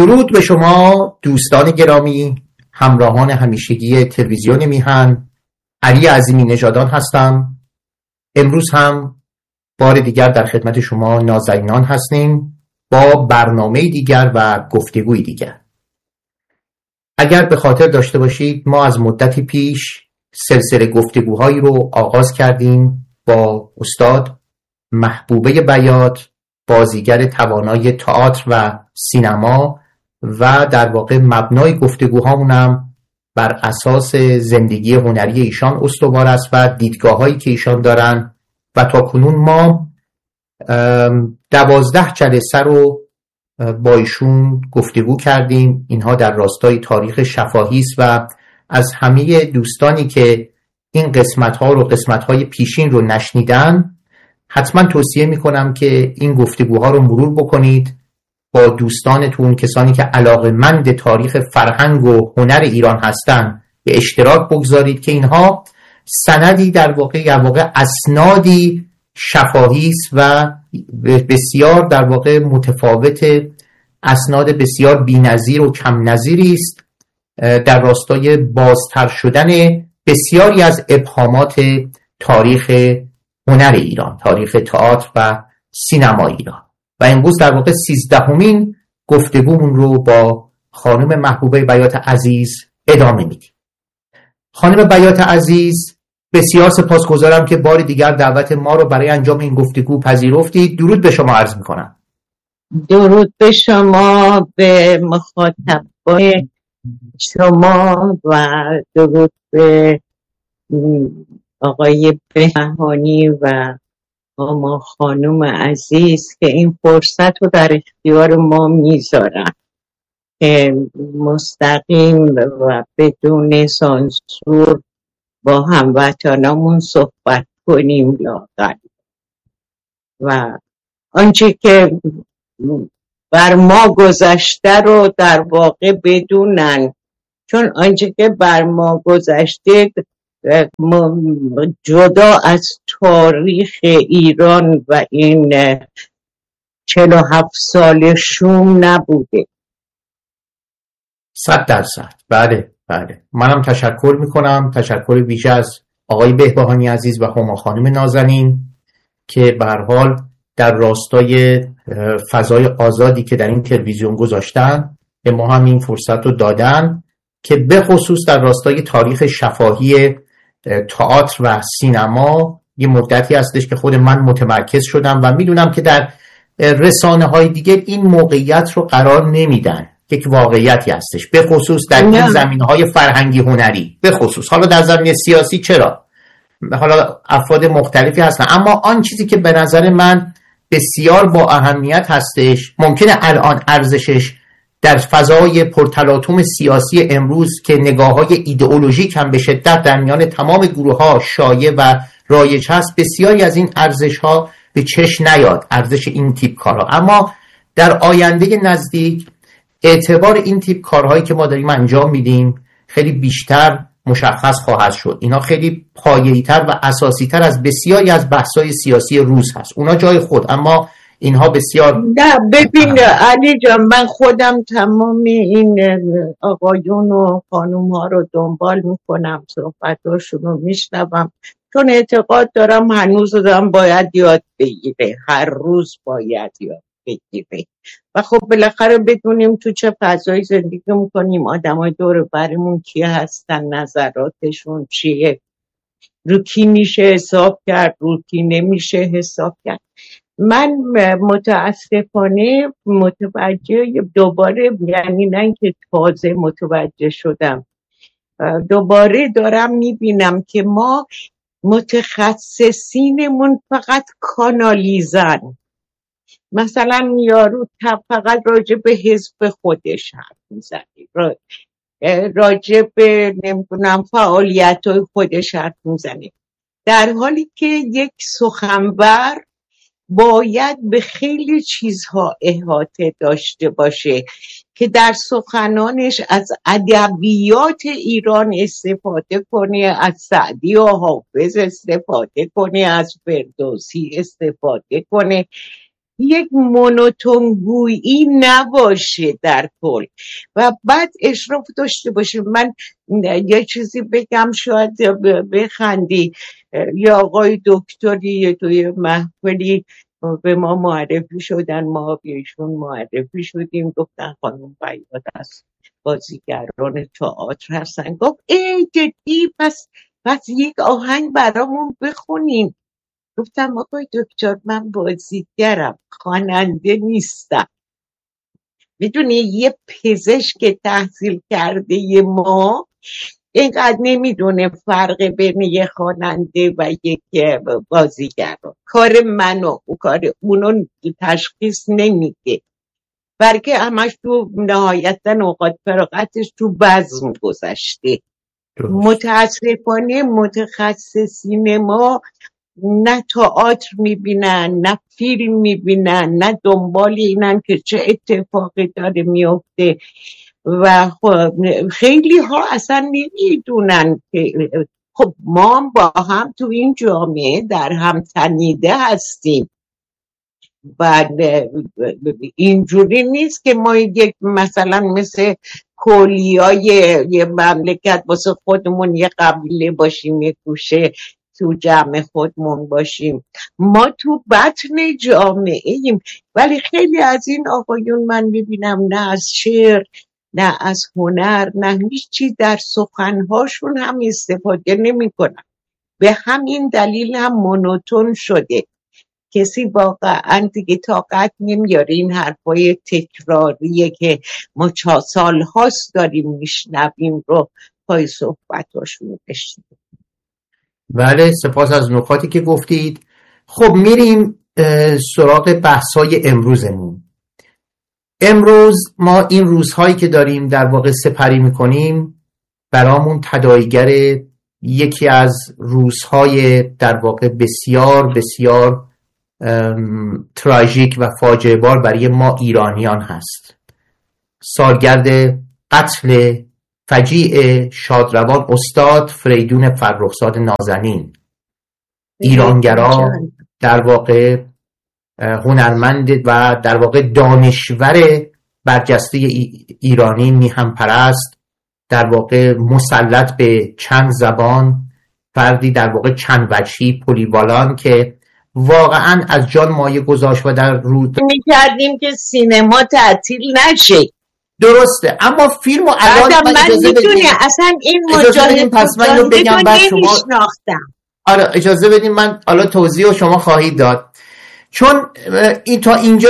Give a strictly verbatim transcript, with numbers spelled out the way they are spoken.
درود به شما دوستان گرامی، همراهان همیشگی تلویزیون میهن. علی عظیمی نژادان هستم. امروز هم بار دیگر در خدمت شما نازنینان هستیم با برنامه دیگر و گفتگوی دیگر. اگر به خاطر داشته باشید ما از مدتی پیش سلسله گفتگوهایی رو آغاز کردیم با استاد محبوبه بیات، بازیگر توانای تئاتر و سینما، و در واقع مبنای گفتگوهامونم بر اساس زندگی هنری ایشان استوار است و دیدگاه‌هایی که ایشان دارن و تا کنون ما دوازده جلسه رو با ایشون گفتگو کردیم. اینها در راستای تاریخ شفاهی است و از همه دوستانی که این قسمت‌ها رو قسمت‌های پیشین رو نشنیدن حتما توصیه میکنم که این گفتگوها رو مرور بکنید با دوستانتون، کسانی که علاقه‌مند تاریخ فرهنگ و هنر ایران هستن به اشتراک بگذارید که اینها سندی در واقع در واقع اسنادی شفاهی است و بسیار در واقع متفاوت اسناد بسیار بی‌نظیر و کم نظیری است در راستای بازتر شدن بسیاری از ابهامات تاریخ هنر ایران، تاریخ تئاتر و سینما ایران. و امروز در واقع سیزدهمین گفتگومون رو با خانم محبوبه بیات عزیز ادامه میدیم. خانم بیات عزیز، بسیار سپاسگزارم که بار دیگر دعوت ما رو برای انجام این گفتگو پذیرفتید. درود به شما عرض میکنم. درود به شما، به مخاطبای شما و درود به آقای بهبهانی و ما خانم عزیز که این فرصت رو در اختیار ما میذارن که مستقیم و بدون سانسور با هموطنامون صحبت کنیم لااقل و آنچه که بر ما گذشته رو در واقع بدونن، چون آنچه که بر ما گذشته جدا از تاریخ ایران و این چهل و هفت سال شوم نبوده. صد درصد. بله بله، منم تشکر میکنم، تشکر ویژه از آقای بهبهانی عزیز و هما خانم نازنین که به هر حال در راستای فضای آزادی که در این تلویزیون گذاشتن به ما هم این فرصت رو دادن که به خصوص در راستای تاریخ شفاهی تئاتر و سینما یه مدتی هستش که خود من متمرکز شدم و میدونم که در رسانه های دیگه این موقعیت رو قرار نمیدن. یک واقعیتی هستش به خصوص در این زمینه های فرهنگی هنری، به خصوص حالا در زمینه سیاسی چرا حالا افراد مختلفی هستن، اما آن چیزی که به نظر من بسیار با اهمیت هستش ممکنه الان ارزشش در فضای پرتلاطم سیاسی امروز که نگاه‌های ایدئولوژیک هم به شدت در میان تمام گروه‌ها شایع و رایج هست، بسیاری از این ارزش‌ها به چشم نیاد، ارزش این تیپ کارها. اما در آینده نزدیک اعتبار این تیپ کارهایی که ما داریم انجام میدیم خیلی بیشتر مشخص خواهد شد. اینا خیلی پایه‌ای‌تر و اساسی‌تر از بسیاری از بحث‌های سیاسی روز هست. اونا جای خود، اما اینها بسیار نه. ببین علی جان، من خودم تمام این آقایون و خانوم ها رو دنبال میکنم، صحبتاشون رو میشنوم، چون اعتقاد دارم هنوز دارم باید یاد بگیره، هر روز باید یاد بگیره و خب بالاخره بدونیم تو چه فضایی زندگی میکنیم، آدم های دور برمون کیه هستن، نظراتشون چیه، رو کی میشه حساب کرد، رو کی نمیشه حساب کرد. من متاسفانه متوجه دوباره، یعنی نه اینکه تازه متوجه شدم، دوباره دارم میبینم که ما متخصصینمون فقط کانالیزن. مثلا یارو فقط راجع به حزب خودش حرف میزنه، راجع به نمیدونم فعالیت‌های خودش حرف میزنه، در حالی که یک سخنور باید به خیلی چیزها احاطه داشته باشه که در سخنانش از ادبیات ایران استفاده کنه، از سعدی و حافظ استفاده کنه، از فردوسی استفاده کنه، یک مونوتونگویی نباشه در کل و بعد اشراف داشته باشه. من یه چیزی بگم شاید بخندی. یه آقای دکتری توی محفلی به ما معرفی شدن، ما بهشون معرفی شدیم، گفتن خانم بیات از بازیگران تئاتر هستن. گفت ای جدی؟ پس پس یک آهنگ برامون بخونین. گفتم آقای دکتر من بازیگرم، خواننده نیستم. میدونی یه پزشک تحصیل کرده ی ما اینقدر نمیدونه فرق بین یه خواننده و یک بازیگر. کار منو و کار اونو تشخیص نمیده، بلکه همش تو نهایتا اوقات فراغتش تو بزم گذشته. متاسفانه متخصصین ما نه تئاتر میبینن، نه فیلم میبینن، نه دنبال اینن که چه اتفاقی داره میفته و خیلی ها اصلا نمیدونن که خب ما با هم تو این جامعه در هم تنیده هستیم و اینجوری نیست که ما یک مثلا مثل کولیای یه مملکت واسه خودمون یه قبیله باشیم، یه گوشه تو جمع خودمون باشیم. ما تو بطن جامعه ایم. ولی خیلی از این آقایون من ببینم نه از شعر نه از هنر نه هیچی در سخنهاشون هم استفاده نمی کنن. به همین دلیل هم مونوتون شده. کسی واقعا دیگه طاقت نمیاره این حرفای تکراریه که ما چه سال هاست داریم میشنویم رو پای صحبتاشون بشنویم. بله، سپاس از نکاتی که گفتید. خب میریم سراغ بحث‌های امروزمون. امروز ما این روزهایی که داریم در واقع سپری میکنیم برامون تداعیگر یکی از روزهای در واقع بسیار بسیار تراژیک و فاجعه بار برای ما ایرانیان هست. سالگرد قتل فجیع شادروان استاد فریدون فرخزاد نازنین، ایرانگرا، در واقع هنرمند و در واقع دانشور برجسته ایرانی، میهم پرست، در واقع مسلط به چند زبان، فردی در واقع چند وجهی، پلیوالان که واقعا از جان مایه گذاشت و در رو میکردیم که سینما تعطیل نشه. درسته، اما فیلم و الان من میتونی اصلا این مجاهد پس من اینو بگم بعد شما آره اجازه بدیم من حالا توضیح و شما خواهید داد، چون این تا اینجا